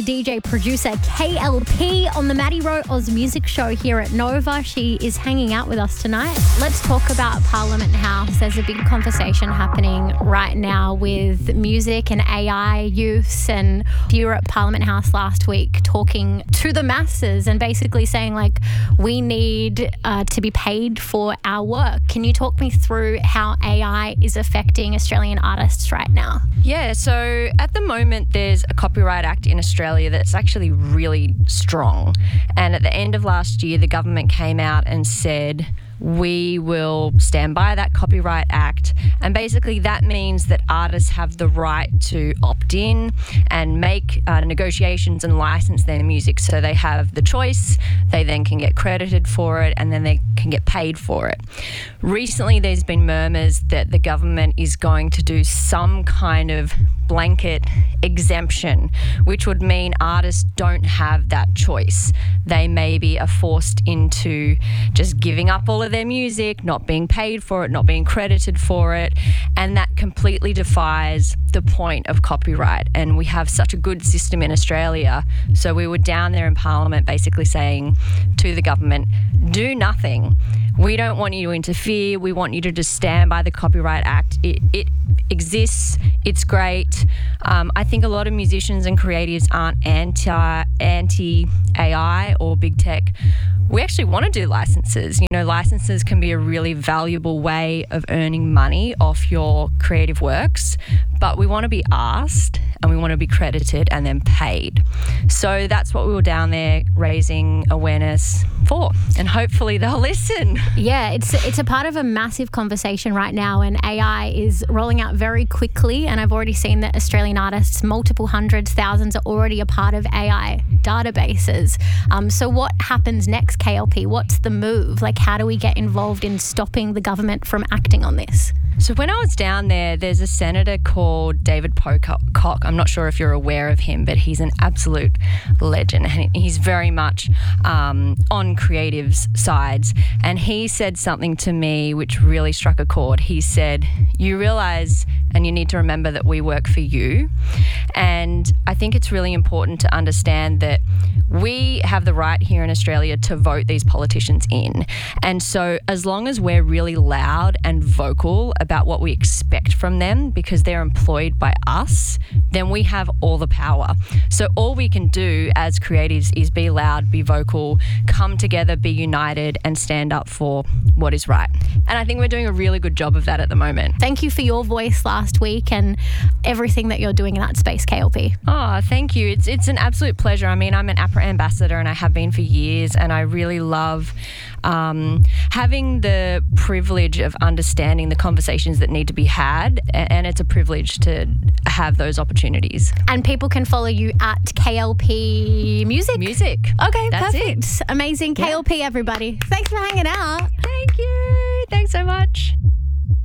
DJ producer KLP on the Maddie Rowe Oz Music Show here at Nova. She is hanging out with us tonight. Let's talk about Parliament House. There's a big conversation happening right now with music and AI use, and you were at Parliament House last week talking to the masses and basically saying like we need to be paid for our work. Can you talk me through how AI is affecting Australian artists right now? Yeah, so at the moment there's a Copyright Act in Australia that's actually really strong. And at the end of last year, the government came out and said, we will stand by that Copyright Act. And basically that means that artists have the right to opt in and make negotiations and license their music. So they have the choice, they then can get credited for it, and then they can get paid for it. Recently, there's been murmurs that the government is going to do some kind of blanket exemption, which would mean artists don't have that choice. They maybe are forced into just giving up all of their music, not being paid for it, not being credited for it, and that completely defies the point of copyright. And we have such a good system in Australia, so we were down there in Parliament basically saying to the government, do nothing. We don't want you to interfere. We want you to just stand by the Copyright Act. It exists. It's great. I think a lot of musicians and creatives aren't anti-AI or big tech. We actually want to do licenses. You know, licenses can be a really valuable way of earning money off your creative works, but we want to be asked and we want to be credited and then paid. So that's what we were down there raising awareness for, and hopefully they'll listen. Yeah, it's a part of a massive conversation right now, and AI is rolling out very quickly, and I've already seen that Australian artists, multiple hundreds, thousands, are already a part of AI databases. So what happens next, KLP? What's the move? Like, how do we get involved in stopping the government from acting on this? So when I was down there, there's a senator called David Pocock. I'm not sure if you're aware of him, but he's an absolute legend. And he's very much on creatives' sides. And he said something to me which really struck a chord. He said, you realise and you need to remember that we work for you. And I think it's really important to understand that we have the right here in Australia to vote these politicians in. And so as long as we're really loud and vocal about what we expect from them because they're employed by us, then we have all the power. So all we can do as creatives is be loud, be vocal, come together, be united, and stand up for what is right. And I think we're doing a really good job of that at the moment. Thank you for your voice last week and everything that you're doing in that space, KLP. Oh, thank you. It's an absolute pleasure. I mean, I'm an APRA ambassador and I have been for years, and I really love having the privilege of understanding the conversations that need to be had, and it's a privilege to have those opportunities. And people can follow you at KLP Music? Music. Okay, that's perfect. It. Amazing. KLP, everybody. Thanks for hanging out. Thank you. Thanks so much.